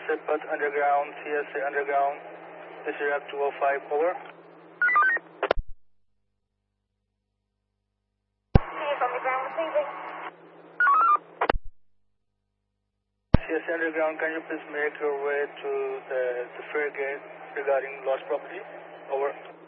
Sipat Underground, CSA Underground, this is Iraq 205, over. CSA Underground, can you please make your way to the fare gate regarding lost property? Over.